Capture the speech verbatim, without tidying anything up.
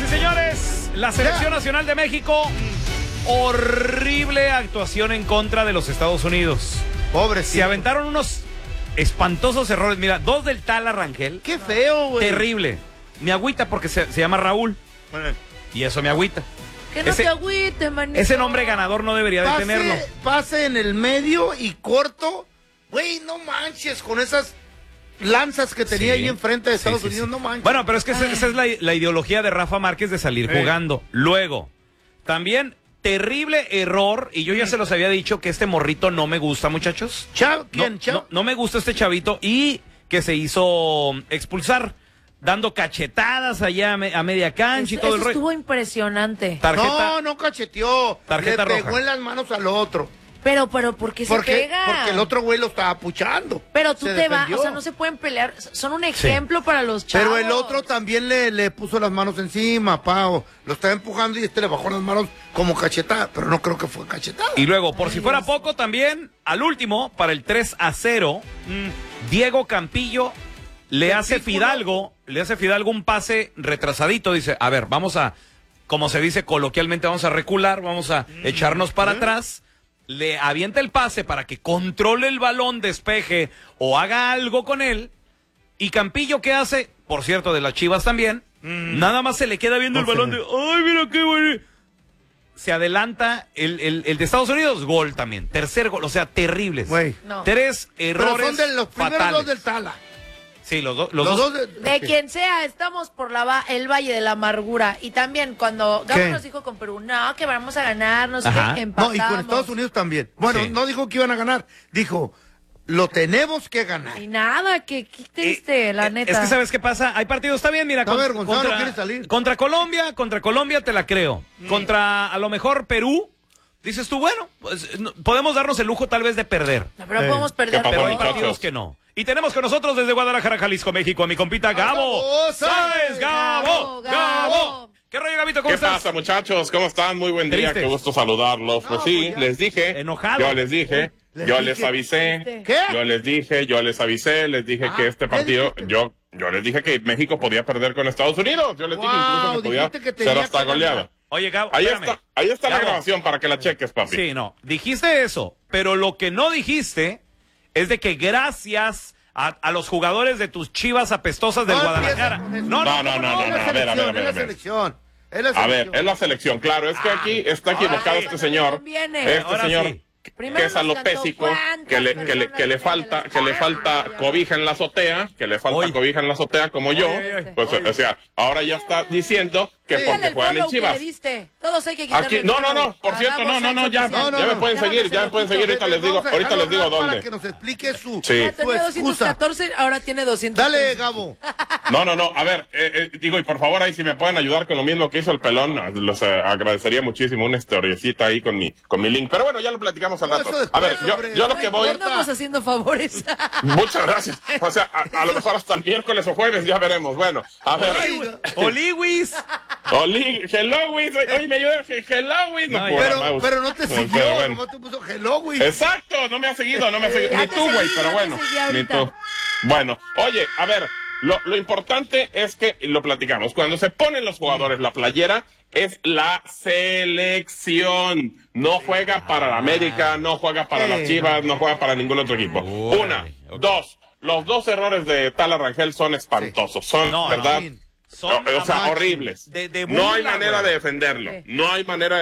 y señores, la Selección Nacional de México, horrible actuación en contra de los Estados Unidos. Pobre, Se aventaron unos espantosos errores. Mira, dos del Tala Rangel. Qué feo, güey. Terrible. Me agüita porque se, se llama Raúl. Bueno. Y eso me agüita. Que no ese, te agüites, manito. Ese nombre ganador no debería de Pase, tenerlo. pase en el medio y corto. Güey, no manches con esas lanzas que tenía Sí. ahí enfrente de Estados Sí, sí, Unidos, sí. no manches. Bueno, pero es que esa, esa es la, la ideología de Rafa Márquez de salir Eh. jugando. Luego, también terrible error, y yo ya se los había dicho que este morrito no me gusta, muchachos. Chav, ¿quién? No, Chav. no, no me gusta este chavito y que se hizo expulsar, dando cachetadas allá a, me- a media cancha y Eso, todo el eso rollo. estuvo impresionante. Tarjeta. No, no cacheteó. Tarjeta Le pegó roja. en las manos al otro. Pero, pero, ¿por qué se Porque, pega? porque el otro güey lo estaba puchando. Pero tú Se te vas, defendió. o sea, no se pueden pelear. Son un ejemplo para los chavos. Pero el otro también le, le puso las manos encima, Pau. Lo estaba empujando y este le bajó las manos como cachetada. Pero no creo que fue cachetada. Y luego, por si fuera poco, también, al último, para el tres a cero, Diego Campillo le hace Ridículo. Fidalgo, le hace Fidalgo un pase retrasadito. Dice, a ver, vamos a, como se dice coloquialmente, vamos a recular, vamos a echarnos para atrás. Le avienta el pase para que controle el balón, despeje o haga algo con él. Y Campillo, ¿qué hace? Por cierto, de las Chivas también. Nada más se le queda viendo No el balón sé. de, ay, mira qué bueno. Se adelanta el, el, el de Estados Unidos, gol también. Tercer gol, o sea, terribles. Güey. No. Tres Pero errores son de los primeros fatales. dos del Tala. Sí, los, do- los, Los dos. dos de, De quien sea, estamos por la va- el Valle de la Amargura. Y también cuando Gabo ¿Qué? nos dijo con Perú, no, que vamos a ganar, no sé Ajá. qué, No, empatamos. y con Estados Unidos también. Bueno, Sí. no dijo que iban a ganar. Dijo, lo tenemos que ganar. Y nada, que qué triste, Eh, la eh, neta. Es que ¿sabes qué pasa? Hay partidos, está bien, mira. Está con- avergonzado, no quiere salir. Contra Colombia, contra Colombia te la creo. Contra, a lo mejor, Perú, dices tú, bueno, pues, no- podemos darnos el lujo tal vez de perder. No, pero Eh. podemos perder. ¿Qué pasó, Pero hay muchachos? partidos que no. Y tenemos con nosotros desde Guadalajara, Jalisco, México, a mi compita Gabo. Gabo ¿Sabes? Gabo, Gabo, Gabo. Gabo. ¿Qué rollo, Gabito? ¿Cómo ¿Qué estás? pasa, muchachos? ¿Cómo están? Muy buen día, Tristes. qué gusto saludarlos. Pues No, sí, pues ya. les dije, Enojado. yo les dije, Les yo dije. les avisé, ¿Qué? yo les dije, yo les avisé, les dije Ah, que este ¿qué partido, dijiste? yo, yo les dije que México podía perder con Estados Unidos. Yo les dije incluso Wow, que podía dijiste que ser tenía hasta que ganar. goleada. Oye, Gabo, Ahí espérame. está, ahí está la Gabo. grabación para que la cheques, papi. Sí, no. Dijiste eso, pero lo que no dijiste es de que gracias a, a los jugadores de tus Chivas apestosas del No, Guadalajara. empieza- No, no, No, no, ¿cómo no, no, es no, la a ver, a ver, a selección, ver, es a la ver. selección. Es la A ver, selección. es la selección, claro, es que aquí está equivocado Ahora este sí. señor, Conviene. este Ahora señor sí. que Primero es nos alopésico, cantó cuántas que le, que le, personas que le tenían falta, las- que le falta Ah, ya. cobija en la azotea, que le falta Oye. cobija en la azotea como yo, Oye, oye, pues oye. o sea, ahora ya está diciendo que Sí. Dale porque el juegan en follow que Chivas. le diste. Todos hay que quitarle Aquí, el no, no, follow. no, por cierto, no, Hagamos no, no, sexo ya, oficial. No, no, ya me no. pueden Ya van a seguir, hacer ya me el pueden ojito. seguir, ahorita les digo, Vamos a ahorita les digo dejarlo dónde. Para que nos explique su, Sí. Ya su tenía excusa. doscientos catorce, ahora tiene doscientos. Dale, Gabo. No, no, no, a ver, eh, eh, digo, y por favor ahí si me pueden ayudar con lo mismo que hizo el pelón, los eh, agradecería muchísimo, una historiecita ahí con mi, con mi link, pero bueno, ya lo platicamos al No, rato. eso después, A ver, yo, hombre. yo lo No que voy... No estamos haciendo favores. Muchas gracias. O sea, a, a lo mejor hasta el miércoles o jueves ya veremos. Bueno, a ver. Oliwis. Oli, hello, Wiz. Oye, me ayuda. Hello, Wiz. No, No, ya. puedo, Pero, mouse. pero no te Pero siguió, bueno. nomás te puso hello, güey. Exacto, no me ha seguido, no me ha seguido. Ya Ni te tú, güey, seguí, pero ya te bueno. seguí Ni ahorita. tú. Bueno, oye, a ver, lo, lo importante es que lo platicamos. Cuando se ponen los jugadores la playera, es la selección. No juega para la América, no juega para Sí. las Chivas, no juega para ningún otro equipo. Uy, Una, ok. dos. Los dos errores de Tala Rangel son espantosos. Son, No, ¿verdad? no. Son o sea, amaches horribles. de- de no hay burla, manera güey. de defenderlo. Sí. No hay manera de